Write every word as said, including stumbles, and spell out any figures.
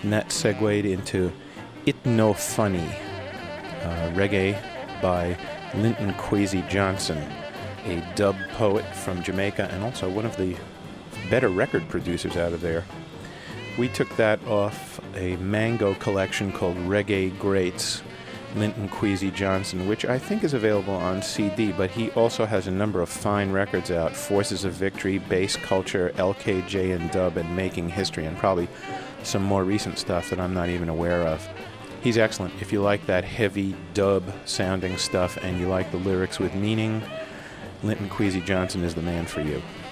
And that segued into It No Funny, uh, reggae by Linton Kwesi Johnson, a dub poet from Jamaica and also one of the better record producers out of there. We took that off a Mango collection called Reggae Greats, Linton Kwesi Johnson, which I think is available on C D, but he also has a number of fine records out: Forces of Victory, Bass Culture, L K J and Dub, and Making History, and probably some more recent stuff that I'm not even aware of. He's excellent. If you like that heavy dub sounding stuff and you like the lyrics with meaning, Linton Kwesi Johnson is the man for you.